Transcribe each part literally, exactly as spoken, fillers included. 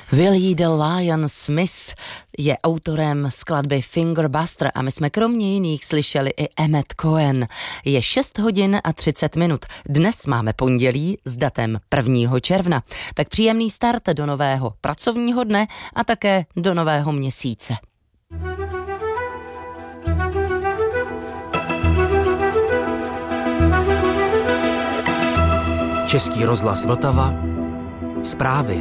Willie the Lion Smith je autorem skladby Fingerbuster a my jsme kromě jiných slyšeli i Emmet Cohen. Je šest hodin a třicet minut. Dnes máme pondělí s datem prvního června. Tak příjemný start do nového pracovního dne a také do nového měsíce. Český rozhlas Vltava. Zprávy.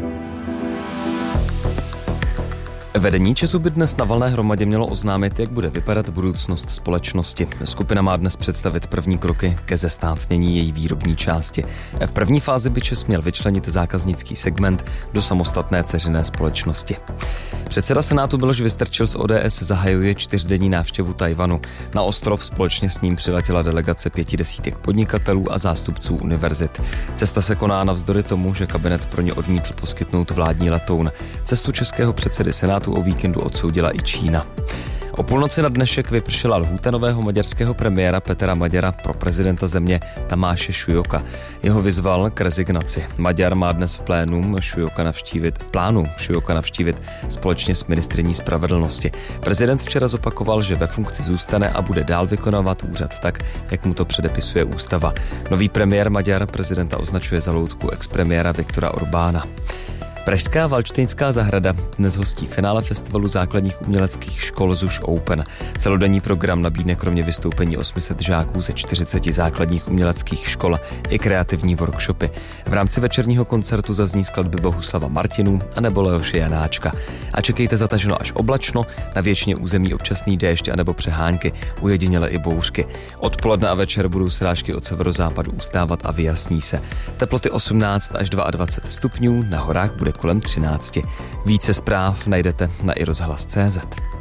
Vedení ČEZu by dnes na valné hromadě mělo oznámit, jak bude vypadat budoucnost společnosti. Skupina má dnes představit první kroky ke zestátnění její výrobní části. V první fázi by ČEZ měl vyčlenit zákaznický segment do samostatné dceřiné společnosti. Předseda Senátu Miloš Vystrčil z O D S zahajuje čtyřdenní návštěvu Tchaj-wanu. Na ostrov společně s ním přiletěla delegace pěti desítek podnikatelů a zástupců univerzit. Cesta se koná navzdory tomu, že kabinet pro ně odmítl poskytnout vládní letoun. Cestu českého předsedy Senátu o víkendu odsoudila i Čína. O půlnoci na dnešek vypršela lhůta nového maďarského premiéra Petra Maďara pro prezidenta země Tamáše Šujoka. Jeho vyzval k rezignaci. Maďar má dnes v plénu Šujoka navštívit, v plánu Šujoka navštívit společně s ministryní spravedlnosti. Prezident včera zopakoval, že ve funkci zůstane a bude dál vykonávat úřad tak, jak mu to předepisuje ústava. Nový premiér Maďar prezidenta označuje za loutku expremiéra Viktora Orbána. Pražská Valštejnská zahrada dnes hostí finále festivalu základních uměleckých škol ZUŠ Open. Celodenní program nabídne kromě vystoupení osm set žáků ze čtyřiceti základních uměleckých škol i kreativní workshopy. V rámci večerního koncertu zazní skladby Bohuslava Martinů a nebo Leoše Janáčka. A čekejte zataženo až oblačno, na většině území občasný déšť anebo přehánky, ujediněle i bouřky. Odpoledne a večer budou srážky od severozápadu ustávat a vyjasní se. Teploty osmnáct až dvacet dva stupňů, na horách bude kolem třináct. Více zpráv najdete na i rozhlas tečka cé zet.